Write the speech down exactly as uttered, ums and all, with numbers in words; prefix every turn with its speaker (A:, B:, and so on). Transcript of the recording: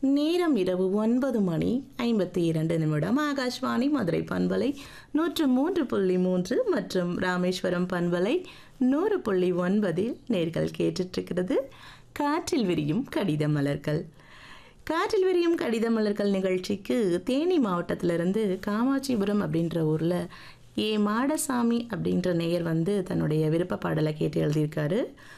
A: நேரம் இரவு ஒன்பது மணி ஐம்பத்தி இரண்டு நிமிடம். ஆகாஷ்வாணி மதுரை பண்பலை நூற்று மூன்று புள்ளி மூன்று மற்றும் ராமேஸ்வரம் பண்பலை நூறு புள்ளி ஒன்பதில் நேர்கள் கேட்டுட்ருக்கிறது காற்றில் விரியும் கடித மலர்கள். காற்றில் விரியும் கடித மலர்கள் நிகழ்ச்சிக்கு தேனி மாவட்டத்திலிருந்து காமாட்சிபுரம் அப்படின்ற ஊரில் ஏ மாடசாமி அப்படின்ற நேயர் வந்து தன்னுடைய விருப்ப பாடலை கேட்டு எழுதியிருக்காரு.